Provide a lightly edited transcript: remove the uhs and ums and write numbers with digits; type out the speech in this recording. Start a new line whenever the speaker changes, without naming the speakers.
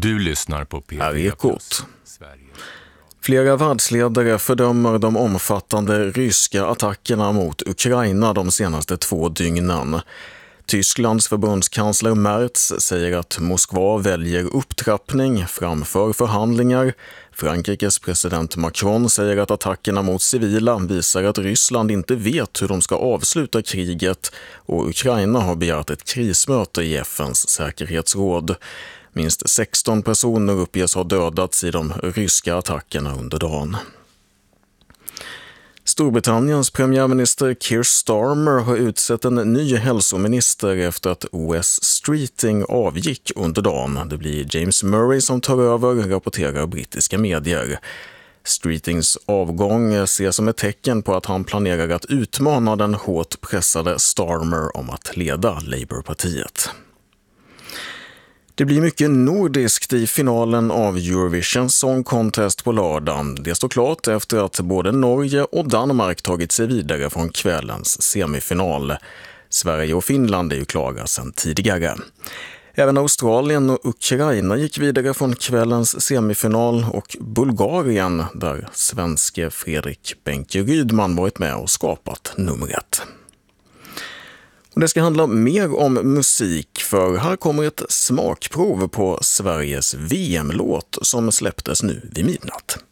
Du lyssnar på P4+.
Här är Ekot. Flera världsledare fördömer de omfattande ryska attackerna mot Ukraina de senaste 2 dygnen. Tysklands förbundskansler Merz säger att Moskva väljer upptrappning framför förhandlingar. Frankrikes president Macron säger att attackerna mot civila visar att Ryssland inte vet hur de ska avsluta kriget, och Ukraina har begärt ett krismöte i FN:s säkerhetsråd. Minst 16 personer uppges ha dödats i de ryska attackerna under dagen. Storbritanniens premiärminister Keir Starmer har utsett en ny hälsominister efter att Wes Streeting avgick under dagen. Det blir James Murray som tar över, rapporterar brittiska medier. Streetings avgång ses som ett tecken på att han planerar att utmana den hårt pressade Starmer om att leda Labourpartiet. Det blir mycket nordiskt i finalen av Eurovision Song Contest på lördag. Det står klart efter att både Norge och Danmark tagit sig vidare från kvällens semifinal. Sverige och Finland är ju klara sedan tidigare. Även Australien och Ukraina gick vidare från kvällens semifinal, och Bulgarien, där svenske Fredrik Benke Rydman varit med och skapat numret. Och det ska handla mer om musik, för här kommer ett smakprov på Sveriges VM-låt som släpptes nu vid midnatt.